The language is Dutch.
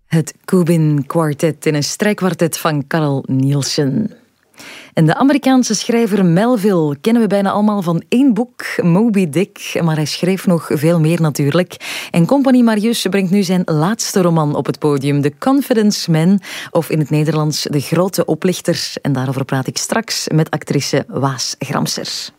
Het Kubin Quartet in een strijkkwartet van Carl Nielsen. En de Amerikaanse schrijver Melville kennen we bijna allemaal van één boek, Moby Dick. Maar hij schreef nog veel meer natuurlijk. En Compagnie Marius brengt nu zijn laatste roman op het podium, The Confidence Man, of in het Nederlands De Grote Oplichter. En daarover praat ik straks met actrice Waas Gramser.